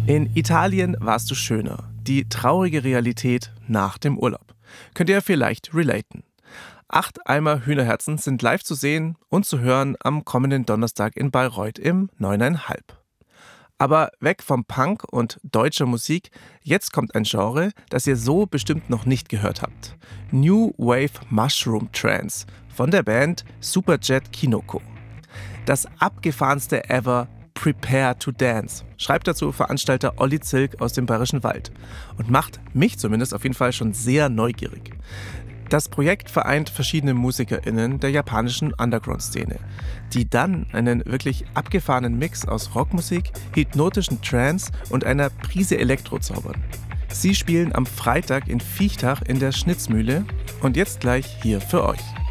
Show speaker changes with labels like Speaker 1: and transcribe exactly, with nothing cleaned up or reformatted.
Speaker 1: In Italien warst du schöner. Die traurige Realität nach dem Urlaub. Könnt ihr vielleicht relaten. Acht Eimer Hühnerherzen sind live zu sehen und zu hören am kommenden Donnerstag in Bayreuth im Neuneinhalb. Aber weg vom Punk und deutscher Musik, jetzt kommt ein Genre, das ihr so bestimmt noch nicht gehört habt. New Wave Mushroom Trance von der Band Superjet Kinoko. Das abgefahrenste ever, Prepare to Dance, schreibt dazu Veranstalter Olli Zilk aus dem Bayerischen Wald und macht mich zumindest auf jeden Fall schon sehr neugierig. Das Projekt vereint verschiedene MusikerInnen der japanischen Underground-Szene, die dann einen wirklich abgefahrenen Mix aus Rockmusik, hypnotischen Trance und einer Prise Elektro zaubern. Sie spielen am Freitag in Viechtach in der Schnitzmühle und jetzt gleich hier für euch.